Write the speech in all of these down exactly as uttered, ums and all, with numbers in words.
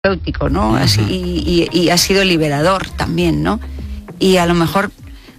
terapéutico, ¿no? Uh-huh. Así, y, y, y ha sido liberador también, ¿no? Y a lo mejor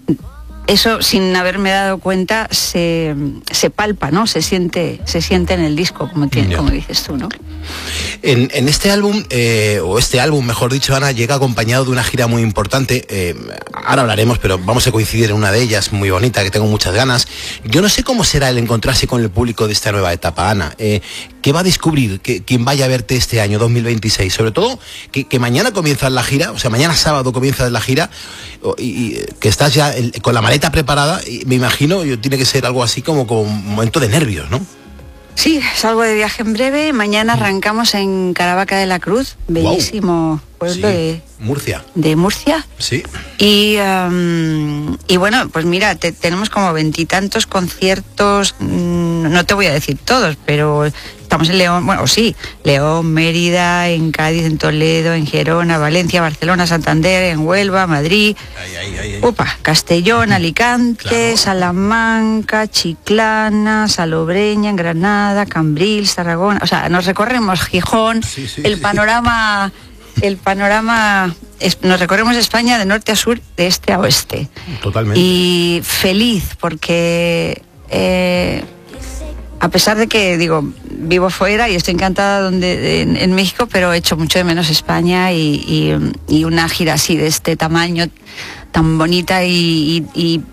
eso, sin haberme dado cuenta, se, se palpa, ¿no? Se siente, se siente en el disco, como, tiene, yeah. como dices tú, ¿no? En, en este álbum, eh, o este álbum, mejor dicho, Ana, llega acompañado de una gira muy importante. Eh, ahora hablaremos, pero vamos a coincidir en una de ellas, muy bonita, que tengo muchas ganas. Yo no sé cómo será el encontrarse con el público de esta nueva etapa, Ana. Eh, ¿Qué va a descubrir que, quien vaya a verte este año, dos mil veintiséis? Sobre todo, que, que mañana comienza la gira, o sea, mañana sábado comienza la gira, y, y que estás ya el, con la maleta preparada, y me imagino, yo, tiene que ser algo así como, como un momento de nervios, ¿no? Sí, salgo de viaje en breve. Mañana arrancamos en Caravaca de la Cruz, bellísimo wow. pueblo sí. de Murcia. De Murcia. Sí. Y, um, y bueno, pues mira, te, tenemos como veintitantos conciertos, mmm, no te voy a decir todos, pero estamos en León, bueno, sí, León, Mérida, en Cádiz, en Toledo, en Gerona, Valencia, Barcelona, Santander, en Huelva, Madrid, ay, ay, ay, ay. Upa, Castellón, Alicante, claro. Salamanca, Chiclana, Salobreña, en Granada, Cambrils, Tarragona, o sea, nos recorremos Gijón, sí, sí, el sí. panorama... El panorama, es, nos recorremos España de norte a sur, de este a oeste. Totalmente. Y feliz porque eh, a pesar de que, digo, vivo fuera y estoy encantada donde, en, en México, pero echo mucho de menos España y, y, y una gira así de este tamaño, tan bonita y, y, y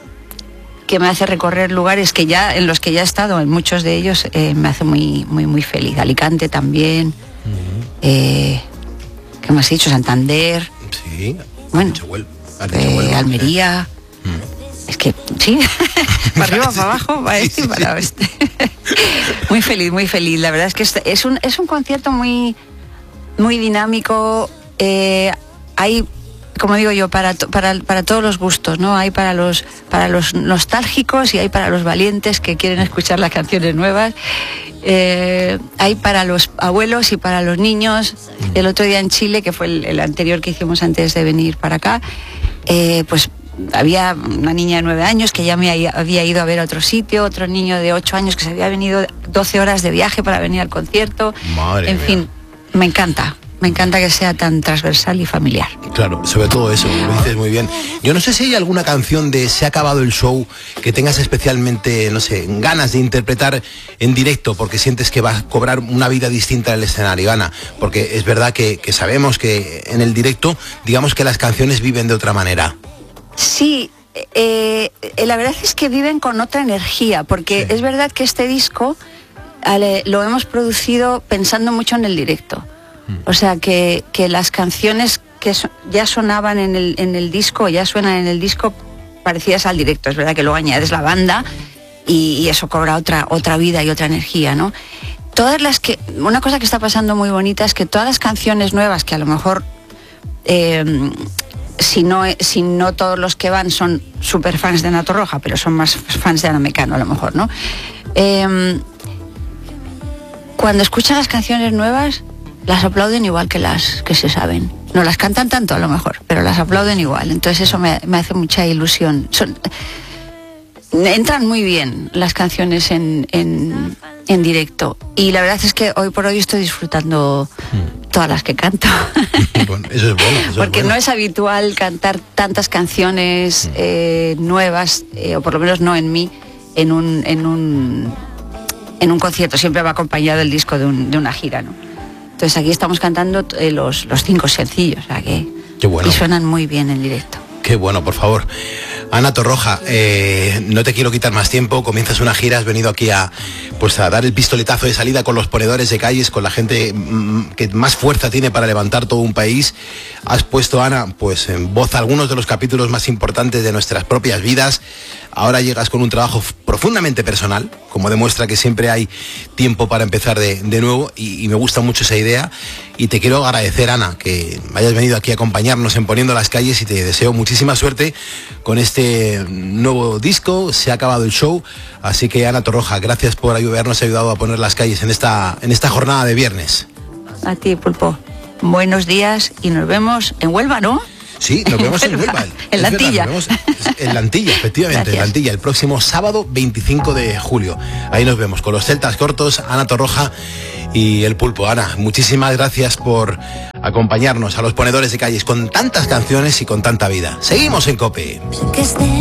que me hace recorrer lugares que ya en los que ya he estado, en muchos de ellos, eh, me hace muy, muy, muy feliz. Alicante también. Uh-huh. eh, ¿Qué me has dicho? Santander. Sí. Bueno, Huel, eh, Almería. Sí. Mm. Es que, sí, para arriba, para abajo, para este y para oeste. Muy feliz, muy feliz. La verdad es que es un, es un concierto muy, muy dinámico. Eh, hay, como digo yo, para, para, para todos los gustos, ¿no? Hay para los, para los nostálgicos y hay para los valientes que quieren escuchar las canciones nuevas. Eh, hay para los abuelos y para los niños. El otro día en Chile, que fue el, el anterior que hicimos antes de venir para acá, eh, pues había una niña de nueve años que ya me había ido a ver a otro sitio, otro niño de ocho años que se había venido doce horas de viaje para venir al concierto. Madre en mía. fin, me encanta. Me encanta que sea tan transversal y familiar. Claro, sobre todo eso, lo dices muy bien. Yo no sé si hay alguna canción de Se ha acabado el show que tengas especialmente, no sé, ganas de interpretar en directo porque sientes que va a cobrar una vida distinta en el escenario, Ana. Porque es verdad que, que sabemos que en el directo, digamos que las canciones viven de otra manera. Sí, eh, la verdad es que viven con otra energía, porque sí. es verdad que este disco ale, lo hemos producido pensando mucho en el directo. O sea, que, que las canciones que so, ya sonaban en el, en el disco, ya suenan en el disco, parecidas al directo. Es verdad que luego añades la banda y, y eso cobra otra, otra vida y otra energía, ¿no? Todas las que... Una cosa que está pasando muy bonita es que todas las canciones nuevas, que a lo mejor, eh, si, no, si no todos los que van son súper fans de Ana Torroja, pero son más fans de Ana Mecano a lo mejor, ¿no? Eh, cuando escuchan las canciones nuevas... las aplauden igual que las que se saben. No las cantan tanto a lo mejor, pero las aplauden igual. Entonces eso me, me hace mucha ilusión. Son, entran muy bien las canciones en, en, en directo. Y la verdad es que hoy por hoy estoy disfrutando todas las que canto. Bueno, eso es bueno. Eso Porque es bueno. no es habitual cantar tantas canciones eh, nuevas, eh, o por lo menos no en mí, en un, en un, en un concierto. Siempre va acompañado el disco de, un, de una gira, ¿no? Entonces aquí estamos cantando eh, los, los cinco sencillos, o sea que Qué bueno. Y suenan muy bien en directo. Qué bueno, por favor. Ana Torroja, eh, no te quiero quitar más tiempo, comienzas una gira, has venido aquí a, pues a dar el pistoletazo de salida con los ponedores de calles, con la gente mmm, que más fuerza tiene para levantar todo un país. Has puesto, Ana, pues en voz algunos de los capítulos más importantes de nuestras propias vidas. Ahora llegas con un trabajo profundamente personal, como demuestra que siempre hay tiempo para empezar de, de nuevo, y, y me gusta mucho esa idea. Y te quiero agradecer, Ana, que hayas venido aquí a acompañarnos en Poniendo las Calles, y te deseo muchísima suerte con este nuevo disco. Se ha acabado el show, así que, Ana Torroja, gracias por habernos ayudado a poner las calles en esta, en esta jornada de viernes. A ti, Pulpo. Buenos días y nos vemos en Huelva, ¿no? Sí, nos vemos en Huelva. En la Antilla. En la Antilla, efectivamente, Gracias. en la Antilla, el próximo sábado veinticinco de julio. Ahí nos vemos con los Celtas Cortos, Ana Torroja y el Pulpo. Ana, muchísimas gracias por acompañarnos a los ponedores de calles con tantas canciones y con tanta vida. Seguimos en COPE.